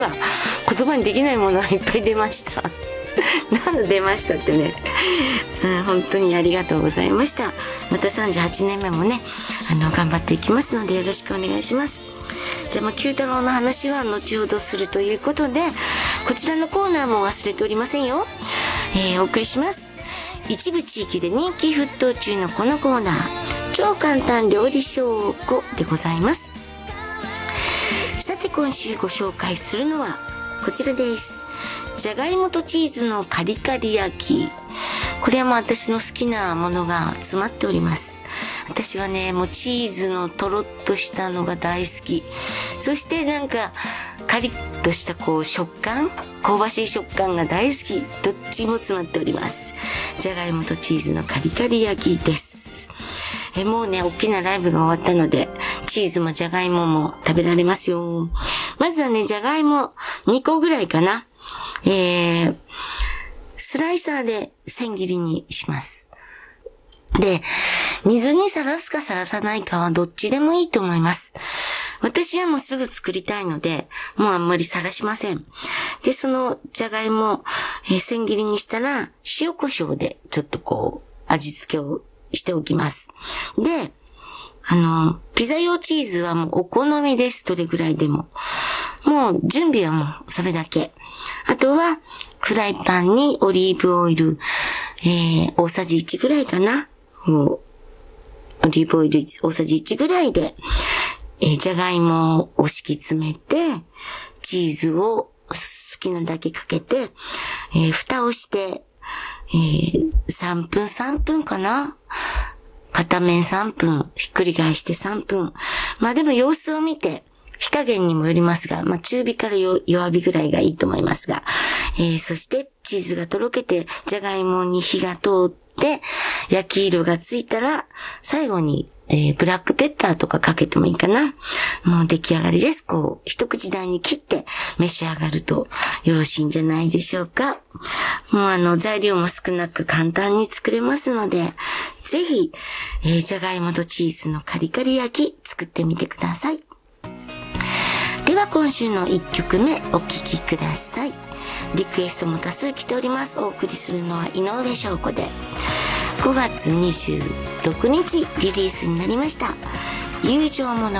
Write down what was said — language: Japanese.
言葉にできないものがいっぱい出ました。出ましたってね、本当にありがとうございました。また38年目もね、頑張っていきますのでよろしくお願いします。じゃあ九太郎の話は後ほどするということで、こちらのコーナーも忘れておりませんよ。お送りします。一部地域で人気沸騰中のこのコーナー、超簡単料理証拠でございます。さて今週ご紹介するのはこちらです。じゃがいもとチーズのカリカリ焼き。これは私の好きなものが詰まっております。私はね、もうチーズのとろっとしたのが大好き。そしてカリッとした食感、香ばしい食感が大好き。どっちも詰まっております。じゃがいもとチーズのカリカリ焼きです。もうね、大きなライブが終わったので、チーズもじゃがいもも食べられますよ。まずはね、じゃがいも2個ぐらいかな。スライサーで千切りにします。で、水にさらすかさらさないかはどっちでもいいと思います。私はもうすぐ作りたいので、もうあんまりさらしません。で、そのじゃがいも、千切りにしたら、塩コショウでちょっと味付けをしておきます。で、ピザ用チーズはもうお好みです。どれぐらいでも。もう準備はもうそれだけ。あとは、フライパンにオリーブオイル、大さじ1ぐらいかな。オリーブオイル大さじ1ぐらいで、じゃがいもを敷き詰めて、チーズを好きなだけかけて、蓋をして、3分かな。片面3分、ひっくり返して3分。でも様子を見て、火加減にもよりますが、中火から弱火ぐらいがいいと思いますが、そしてチーズがとろけて、じゃがいもに火が通って、焼き色がついたら、最後に、ブラックペッパーとかかけてもいいかな。もう出来上がりです。一口大に切って召し上がるとよろしいんじゃないでしょうか。もう材料も少なく簡単に作れますので、ぜひ、じゃがいもとチーズのカリカリ焼き作ってみてください。では今週の1曲目お聴きください。リクエストも多数来ております。お送りするのは井上翔子で、5月26日リリースになりました友情物語。